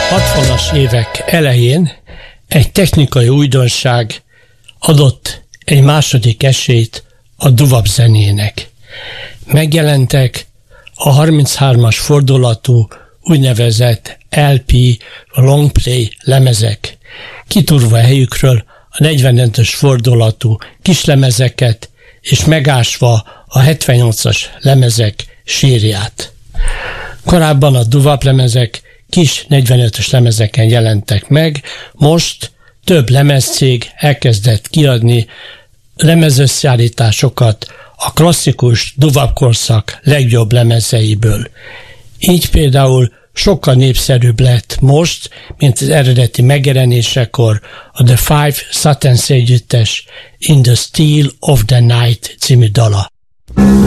60-as évek elején egy technikai újdonság adott egy második esélyt a doo-wop zenének. Megjelentek a 33-as fordulatú úgynevezett LP, long play lemezek, kitúrva helyükről a 45-ös fordulatú kislemezeket, és megásva a 78-as lemezek sírját. Korábban a doo-wop lemezek kis 45-ös lemezeken jelentek meg, most több lemezcég elkezdett kiadni lemezösszeállításokat a klasszikus doo-wop korszak legjobb lemezeiből. Így például sokkal népszerűbb lett most, mint az eredeti megjelenésekor a The Five Satan's együttes In the Still of the Night című dala.